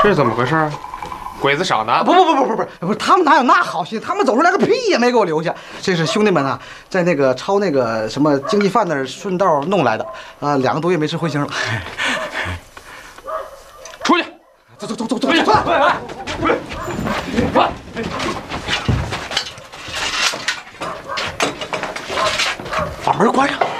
这是怎么回事？鬼子少呢？ 不，他们哪有那好心？他们走出来个屁也没给我留下。这是兄弟们啊，在那个抄那个什么经济犯那儿顺道弄来的啊，2个多月没吃荤腥了。 出去！ 走， 快！ 把门关上。